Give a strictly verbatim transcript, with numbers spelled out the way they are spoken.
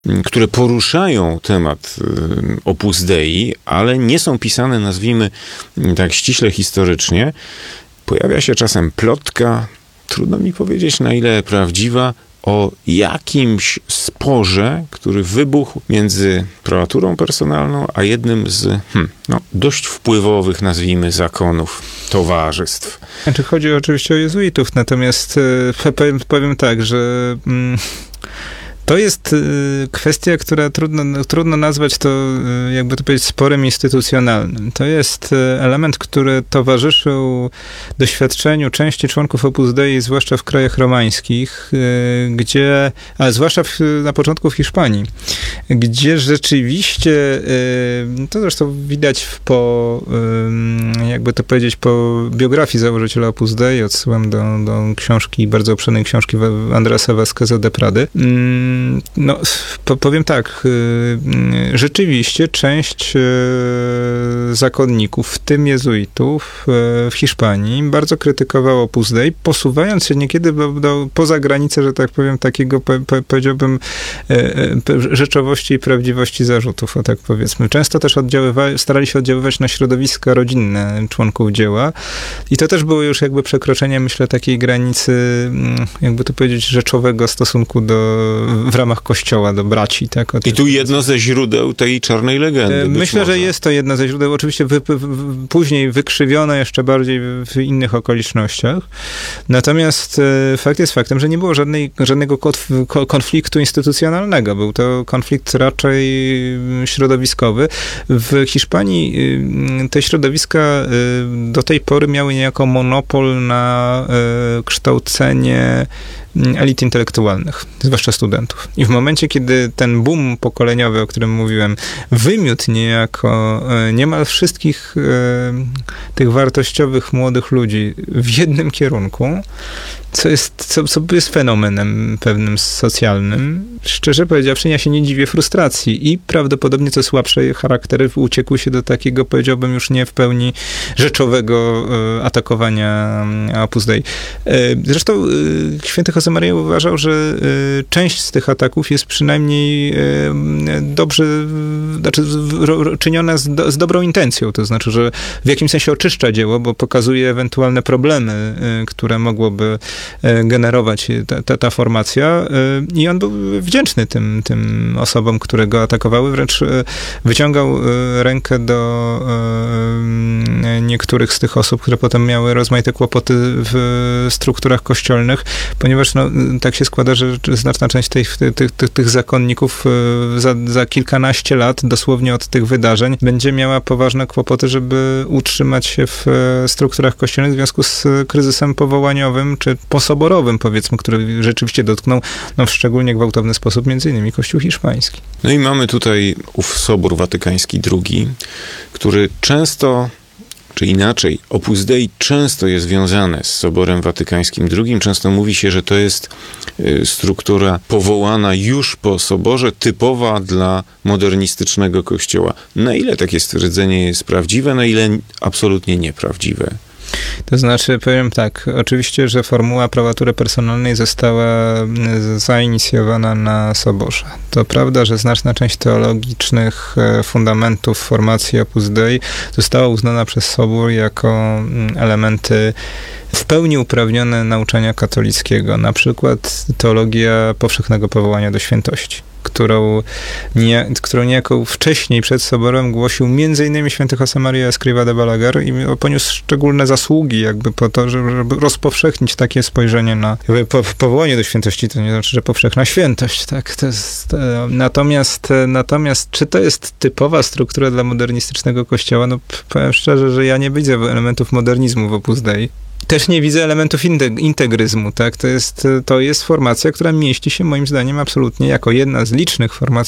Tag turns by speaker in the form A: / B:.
A: które poruszają temat Opus Dei, ale nie są pisane, nazwijmy tak ściśle historycznie. Pojawia się czasem plotka, trudno mi powiedzieć na ile prawdziwa, o jakimś sporze, który wybuchł między prelaturą personalną, a jednym z hmm, no, dość wpływowych, nazwijmy, zakonów, towarzystw.
B: Znaczy, chodzi oczywiście o jezuitów, natomiast e, powiem, powiem tak, że mm, to jest kwestia, która trudno, trudno nazwać to, jakby to powiedzieć, sporem instytucjonalnym. To jest element, który towarzyszył doświadczeniu części członków Opus Dei, zwłaszcza w krajach romańskich, gdzie, a zwłaszcza w, na początku w Hiszpanii, gdzie rzeczywiście, to zresztą widać po, jakby to powiedzieć, po biografii założyciela Opus Dei, odsyłam do, do książki, bardzo obszernej książki Andreasa Vasqueza de Prady. No, powiem tak, rzeczywiście część zakonników, w tym jezuitów w Hiszpanii, bardzo krytykowała Opus Dei, posuwając się niekiedy do, do, poza granicę, że tak powiem, takiego, po, powiedziałbym, rzeczowości i prawdziwości zarzutów, o tak powiedzmy. Często też oddziaływa, starali się oddziaływać na środowiska rodzinne członków dzieła i to też było już jakby przekroczenie, myślę, takiej granicy, jakby to powiedzieć, rzeczowego stosunku do w ramach Kościoła do braci. Tak?
A: I tu jedno ze źródeł tej czarnej legendy.
B: Myślę,
A: może.
B: że jest to jedno ze źródeł, oczywiście wy, wy, wy, później wykrzywione jeszcze bardziej w innych okolicznościach. Natomiast e, fakt jest faktem, że nie było żadnej, żadnego konfliktu instytucjonalnego. Był to konflikt raczej środowiskowy. W Hiszpanii e, te środowiska e, do tej pory miały niejako monopol na e, kształcenie elit intelektualnych, zwłaszcza studentów. I w momencie, kiedy ten boom pokoleniowy, o którym mówiłem, wymiótł niejako niemal wszystkich e, tych wartościowych młodych ludzi w jednym kierunku, co jest, co, co jest fenomenem pewnym socjalnym. Szczerze powiedziawszy, ja się nie dziwię frustracji i prawdopodobnie co słabsze charaktery uciekły się do takiego, powiedziałbym, już nie w pełni rzeczowego e, atakowania Opus Dei. E, zresztą e, święty Josemaria uważał, że e, część z tych ataków jest przynajmniej e, dobrze, znaczy ro, czyniona z, do, z dobrą intencją, to znaczy, że w jakimś sensie oczyszcza dzieło, bo pokazuje ewentualne problemy, e, które mogłoby generować ta, ta, ta formacja i on był wdzięczny tym, tym osobom, które go atakowały, wręcz wyciągał rękę do niektórych z tych osób, które potem miały rozmaite kłopoty w strukturach kościelnych, ponieważ no, tak się składa, że znaczna część tych, tych, tych, tych zakonników za, za kilkanaście lat, dosłownie od tych wydarzeń, będzie miała poważne kłopoty, żeby utrzymać się w strukturach kościelnych w związku z kryzysem powołaniowym, czy posoborowym, powiedzmy, który rzeczywiście dotknął no, w szczególnie gwałtowny sposób między innymi Kościół hiszpański.
A: No i mamy tutaj ów Sobór Watykański drugi, który często, czy inaczej, Opus Dei często jest związane z Soborem Watykańskim drugim. Często mówi się, że to jest struktura powołana już po Soborze, typowa dla modernistycznego Kościoła. Na ile takie stwierdzenie jest prawdziwe, na ile absolutnie nieprawdziwe?
B: To znaczy, powiem tak, oczywiście, że formuła probatury personalnej została zainicjowana na Soborze. To prawda, że znaczna część teologicznych fundamentów formacji Opus Dei została uznana przez Sobór jako elementy w pełni uprawnione nauczania katolickiego, na przykład teologia powszechnego powołania do świętości, którą, nie, którą niejako wcześniej przed Soborem głosił między innymi święty Josemaria Escrivá de Balaguer i poniósł szczególne zasługi jakby po to, żeby rozpowszechnić takie spojrzenie na po, powołanie do świętości, to nie znaczy, że powszechna świętość, tak? To jest, e, natomiast, natomiast czy to jest typowa struktura dla modernistycznego kościoła? No powiem szczerze, że ja nie widzę elementów modernizmu w Opus Dei. Też nie widzę elementów integryzmu, tak? To jest, to jest formacja, która mieści się moim zdaniem absolutnie jako jedna z licznych formacji